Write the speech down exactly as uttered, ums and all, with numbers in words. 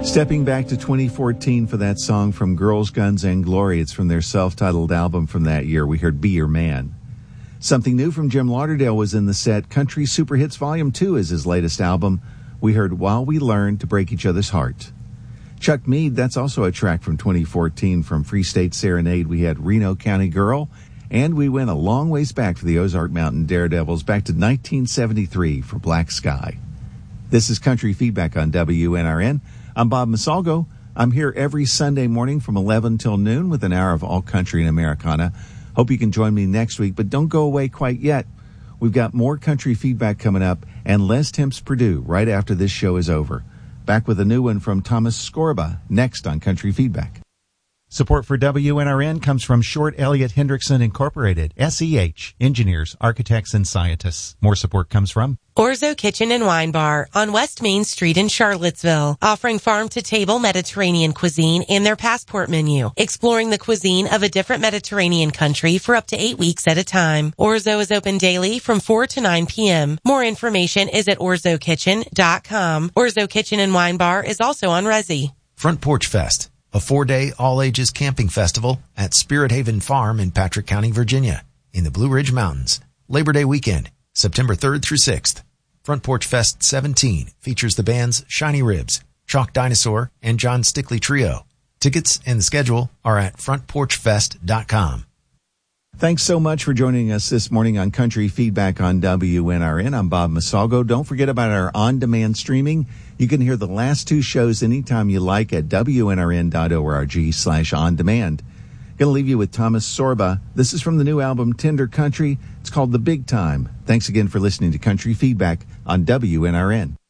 Stepping back to twenty fourteen for that song from Girls, Guns, and Glory. It's from their self-titled album from that year. We heard Be Your Man. Something new from Jim Lauderdale was in the set. Country Super Hits Volume two is his latest album. We heard While We Learn to Break Each Other's Heart. Chuck Mead, that's also a track from twenty fourteen. From Free State Serenade, we had Reno County Girl. And we went a long ways back for the Ozark Mountain Daredevils, back to nineteen seventy-three for Black Sky. This is Country Feedback on W N R N. I'm Bob Masalgo. I'm here every Sunday morning from eleven till noon with an hour of all country and Americana. Hope you can join me next week, but don't go away quite yet. We've got more country feedback coming up and Les Temps Purdue right after this show is over. Back with a new one from Thomas Scorba next on Country Feedback. Support for W N R N comes from Short Elliott Hendrickson Incorporated, S E H, engineers, architects, and scientists. More support comes from Orzo Kitchen and Wine Bar on West Main Street in Charlottesville, offering farm-to-table Mediterranean cuisine in their passport menu, exploring the cuisine of a different Mediterranean country for up to eight weeks at a time. Orzo is open daily from four to nine p.m. More information is at orzo kitchen dot com. Orzo Kitchen and Wine Bar is also on Resi. Front Porch Fest, a four-day all-ages camping festival at Spirit Haven Farm in Patrick County, Virginia, in the Blue Ridge Mountains. Labor Day weekend, September third through sixth. Front Porch Fest seventeen features the bands Shiny Ribs, Chalk Dinosaur, and John Stickley Trio. Tickets and the schedule are at front porch fest dot com. Thanks so much for joining us this morning on Country Feedback on W N R N. I'm Bob Masalgo. Don't forget about our on-demand streaming. You can hear the last two shows anytime you like at W N R N dot org slash on-demand. Going to leave you with Thomas Sorba. This is from the new album Tender Country. It's called The Big Time. Thanks again for listening to Country Feedback on W N R N.